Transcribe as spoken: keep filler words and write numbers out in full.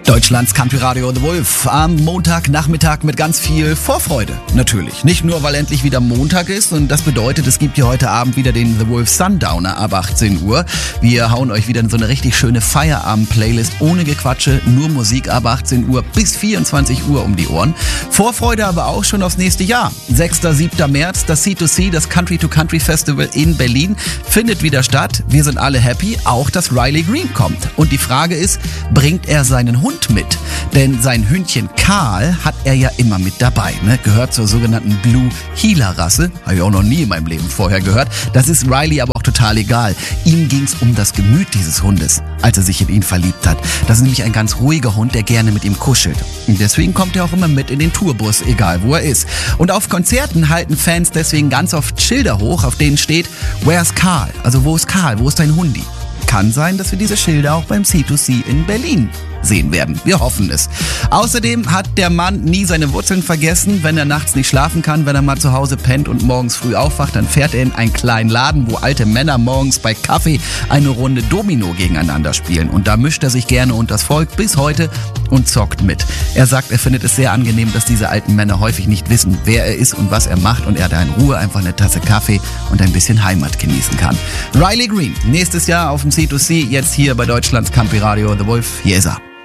Deutschlands Country Radio The Wolf am Montagnachmittag mit ganz viel Vorfreude. Natürlich. Nicht nur, weil endlich wieder Montag ist und das bedeutet, es gibt hier heute Abend wieder den The Wolf Sundowner ab achtzehn Uhr. Wir hauen euch wieder in so eine richtig schöne Feierabend-Playlist ohne Gequatsche, nur Musik ab achtzehn Uhr bis vierundzwanzig Uhr um die Ohren. Vorfreude aber auch schon aufs nächste Jahr. sechster siebter März, das C zwei C, das Country to Country Festival in Berlin, findet wieder statt. Wir sind alle happy, auch dass Riley Green kommt. Und die Frage ist, bringt er seinen Hund mit? Denn sein Hündchen Karl hat er ja immer mit dabei, ne? Gehört zur sogenannten Blue Heeler Rasse. Habe ich auch noch nie in meinem Leben vorher gehört. Das ist Riley aber auch total egal. Ihm ging's um das Gemüt dieses Hundes, als er sich in ihn verliebt hat. Das ist nämlich ein ganz ruhiger Hund, der gerne mit ihm kuschelt. Und deswegen kommt er auch immer mit in den Tourbus, egal wo er ist. Und auf Konzerten halten Fans deswegen ganz oft Schilder hoch, auf denen steht Where's Karl? Also wo ist Karl? Wo ist dein Hundi? Kann sein, dass wir diese Schilder auch beim C zwei C in Berlin sehen werden. Wir hoffen es. Außerdem hat der Mann nie seine Wurzeln vergessen. Wenn er nachts nicht schlafen kann, wenn er mal zu Hause pennt und morgens früh aufwacht, dann fährt er in einen kleinen Laden, wo alte Männer morgens bei Kaffee eine Runde Domino gegeneinander spielen. Und da mischt er sich gerne unters Volk bis heute und zockt mit. Er sagt, er findet es sehr angenehm, dass diese alten Männer häufig nicht wissen, wer er ist und was er macht und er da in Ruhe einfach eine Tasse Kaffee und ein bisschen Heimat genießen kann. Riley Green, nächstes Jahr auf dem C zwei C, jetzt hier bei Deutschlands Country Radio The Wolf. Hier ist er.